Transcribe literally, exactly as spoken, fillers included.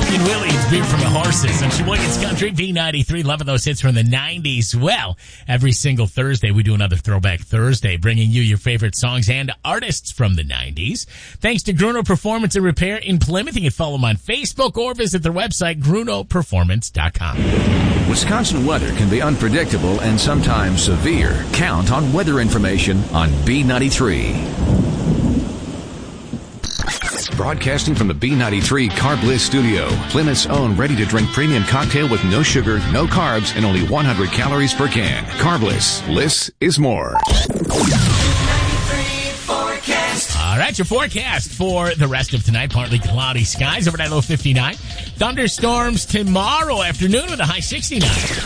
Coffee and Willie, it's beer from the horses. On Sheboygan's Country, B ninety-three, loving those hits from the nineties. Well, every single Thursday, we do another Throwback Thursday, bringing you your favorite songs and artists from the nineties. Thanks to Gruno Performance and Repair in Plymouth. You can follow them on Facebook or visit their website, gruno performance dot com. Wisconsin weather can be unpredictable and sometimes severe. Count on weather information on B ninety-three. Broadcasting from the B ninety-three Carb Bliss studio, Plymouth's own ready-to-drink premium cocktail with no sugar, no carbs, and only one hundred calories per can. Carb Bliss. Bliss is more. All right, your forecast for the rest of tonight. Partly cloudy skies, overnight low fifty-nine. Thunderstorms tomorrow afternoon with a high sixty-nine.